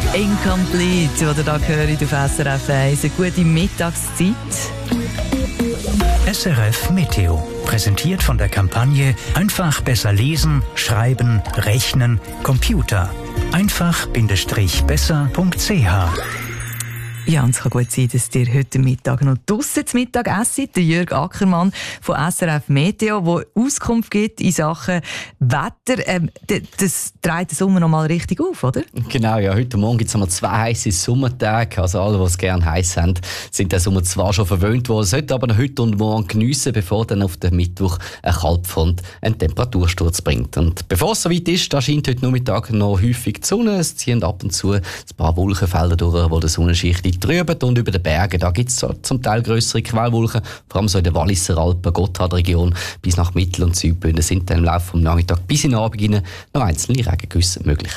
Incomplete, oder da höre ich auf SRF 1. Eine gute Mittagszeit. SRF Meteo. Präsentiert von der Kampagne Einfach besser lesen, schreiben, rechnen, Computer. Einfach-besser.ch. Ja, und es kann gut sein, dass ihr heute Mittag noch draussen zu Mittag essen. Der Jörg Ackermann von SRF Meteo, der Auskunft gibt in Sachen Wetter. Das trägt den Sommer noch mal richtig auf, oder? Genau, ja. Heute Morgen gibt es einmal 2 heiße Sommertage. Also alle, die es gerne heiß haben, sind den Sommer zwar schon verwöhnt worden, sollten aber noch heute und morgen geniessen, bevor dann auf den Mittwoch eine Kaltfront einen Temperatursturz bringt. Und bevor es soweit ist, da scheint heute Nachmittag noch häufig die Sonne. Es ziehen ab und zu ein paar Wolkenfelder durch, wo die Sonnenschicht drüben und über den Bergen. Da gibt es zum Teil grössere Quellwolken, vor allem so in der Walliser Alpen, Gotthardregion bis nach Mittel- und Südbünden sind dann im Laufe des Nachmittags bis in den Abend hinein noch einzelne Regengüsse möglich.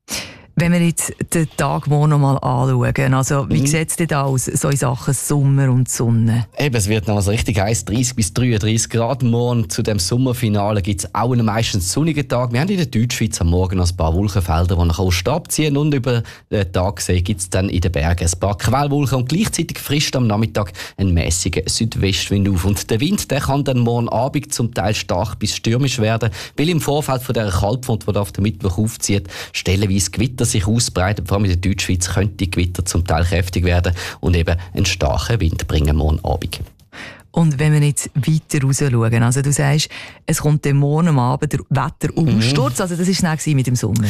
Wenn wir jetzt den Tag morgen noch mal anschauen, also wie sieht es denn da aus, so in Sachen Sommer und Sonne? Eben, es wird noch so richtig heiß, 30 bis 33 Grad morgen. Zu dem Sommerfinale gibt es auch einen meistens sonnigen Tag. Wir haben in der Deutschschweiz am Morgen noch ein paar Wolkenfelder, die nach Osten abziehen, und über den Tag gesehen gibt es dann in den Bergen ein paar Quellwolken und gleichzeitig frischt am Nachmittag ein mäßiger Südwestwind auf. Und der Wind, der kann dann morgen Abend zum Teil stark bis stürmisch werden, weil im Vorfeld von dieser Kaltfront, die auf den Mittwoch aufzieht, stellenweise Gewitter sich ausbreitet. Vor allem in der Deutschschweiz könnte die Gewitter zum Teil kräftig werden und eben einen starken Wind bringen morgen Abend. Und wenn wir jetzt weiter raus schauen, also du sagst, es kommt dann morgen am Abend der Wetterumsturz, also das war es mit dem Sommer?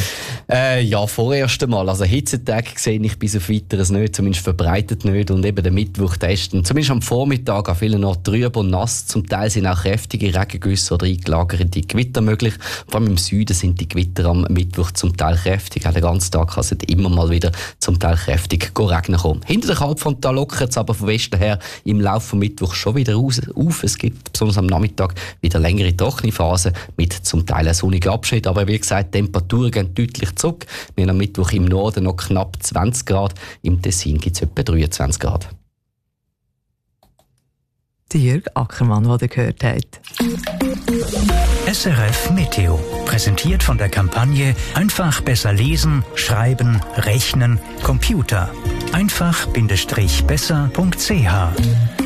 Ja, vorerst einmal. Also Hitzetage sehe ich bis auf Weiteres nicht, zumindest verbreitet nicht. Und eben der Mittwoch, der ist dann, zumindest am Vormittag, an vielen Orten trüb und nass. Zum Teil sind auch kräftige Regengüsse oder eingelagerte Gewitter möglich. Vor allem im Süden sind die Gewitter am Mittwoch zum Teil kräftig. Auch den ganzen Tag kann es immer mal wieder zum Teil kräftig regnen kommen. Hinter der Kaltfront lockert es aber von Westen her im Laufe des Mittwochs schon wieder auf. Es gibt besonders am Nachmittag wieder längere trockene Phasen mit zum Teil einem sonnigen Abschnitt. Aber wie gesagt, die Temperaturen gehen deutlich zurück. Wir haben am Mittwoch im Norden noch knapp 20 Grad. Im Tessin gibt es etwa 23 Grad. Der Jörg Ackermann, den ihr gehört habt. SRF Meteo. Präsentiert von der Kampagne Einfach besser lesen, schreiben, rechnen, Computer. Einfach-besser.ch.